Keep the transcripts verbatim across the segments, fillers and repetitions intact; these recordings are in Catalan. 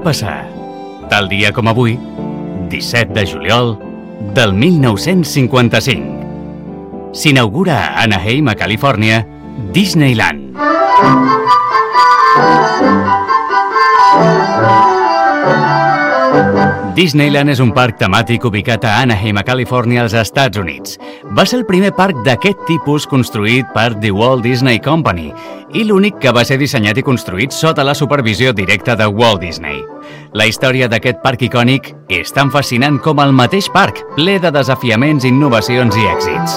passar, tal dia com avui, disset de juliol del mil nou-cents cinquanta-cinc. S'inaugura a Anaheim, a Califòrnia, Disneyland. Disneyland és un parc temàtic ubicat a Anaheim, a Califòrnia, als Estats Units. Va ser el primer parc d'aquest tipus construït per The Walt Disney Company i l'únic que va ser dissenyat i construït sota la supervisió directa de Walt Disney. La història d'aquest parc icònic és tan fascinant com el mateix parc, ple de desafiaments, innovacions i èxits.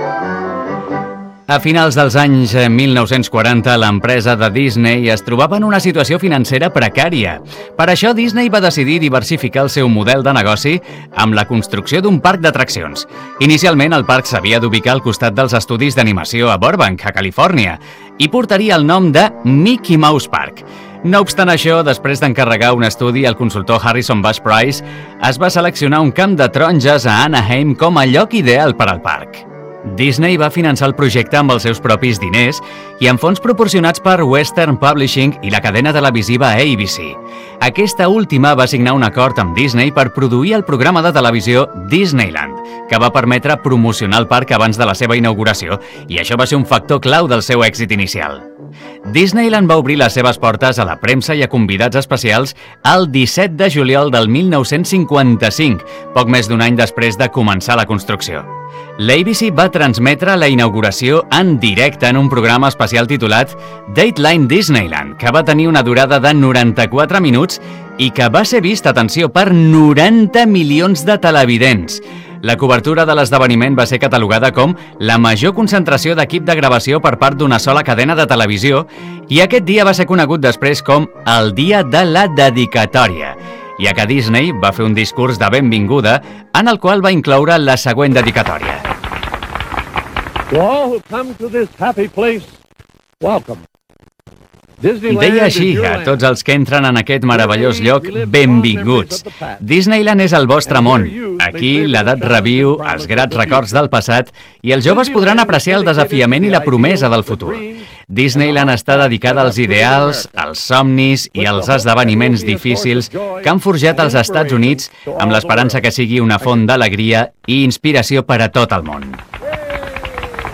A finals dels anys mil nou-cents quaranta, l'empresa de Disney es trobava en una situació financera precària. Per això, Disney va decidir diversificar el seu model de negoci amb la construcció d'un parc d'atraccions. Inicialment, el parc s'havia d'ubicar al costat dels estudis d'animació a Burbank, a Califòrnia, i portaria el nom de Mickey Mouse Park. No obstant això, després d'encarregar un estudi al consultor Harrison Bush Price, es va seleccionar un camp de taronges a Anaheim com a lloc ideal per al parc. Disney va finançar el projecte amb els seus propis diners i amb fons proporcionats per Western Publishing i la cadena televisiva A B C. Aquesta última va signar un acord amb Disney per produir el programa de televisió Disneyland, que va permetre promocionar el parc abans de la seva inauguració, i això va ser un factor clau del seu èxit inicial. Disneyland va obrir les seves portes a la premsa i a convidats especials el disset de juliol del mil nou-cents cinquanta-cinc, poc més d'un any després de començar la construcció. L'A B C va transmetre la inauguració en directe en un programa especial titulat Dateline Disneyland, que va tenir una durada de noranta-quatre minuts i que va ser vist, atenció, per noranta milions de televidents. La cobertura de l'esdeveniment va ser catalogada com la major concentració d'equip de gravació per part d'una sola cadena de televisió i aquest dia va ser conegut després com el Dia de la Dedicatòria, ja que Disney va fer un discurs de benvinguda en el qual va incloure la següent dedicatòria. To all who come to this happy place, welcome. Deia així a tots els que entren en aquest meravellós lloc, benvinguts. Disneyland és el vostre món. Aquí l'edat reviu els grats records del passat i els joves podran apreciar el desafiament i la promesa del futur. Disneyland està dedicada als ideals, als somnis i als esdeveniments difícils que han forjat els Estats Units amb l'esperança que sigui una font d'alegria i inspiració per a tot el món.